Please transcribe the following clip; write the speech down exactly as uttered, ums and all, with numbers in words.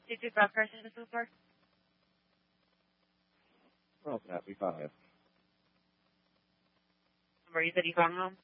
two two five Crescent, this is Park. Oh, Pat, we found you. Where you said you found home?